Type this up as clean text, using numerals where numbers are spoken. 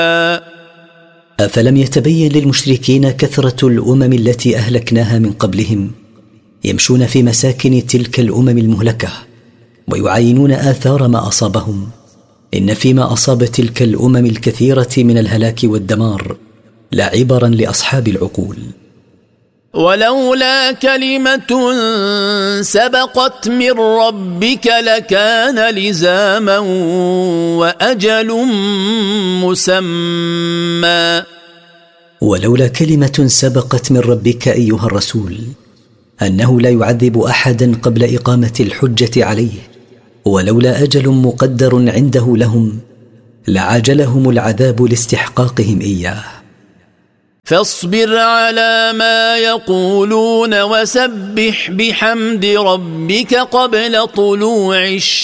أفلم يتبين للمشركين كثرة الأمم التي أهلكناها من قبلهم يمشون في مساكن تلك الأمم المهلكة ويعاينون آثار ما أصابهم؟ إن فيما أصاب تلك الأمم الكثيرة من الهلاك والدمار لعبرا لأصحاب العقول. ولولا كلمة سبقت من ربك لكان لزاما وأجل مسمى. ولولا كلمة سبقت من ربك أيها الرسول أنه لا يعذب أحدا قبل إقامة الحجة عليه، ولولا أجل مقدر عنده لهم لعاجلهم العذاب لاستحقاقهم إياه. فاصبر على ما يقولون وسبح بحمد ربك قبل طلوع الشمس